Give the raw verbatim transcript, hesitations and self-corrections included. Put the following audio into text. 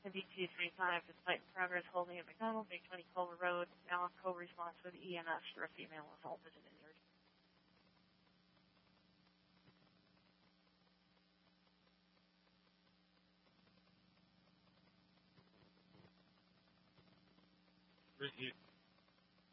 M D two thirty-five, despite progress holding at McDonald, Big twenty Culver Road, now co-response with E M S for a female assaulted and injured. Ricky.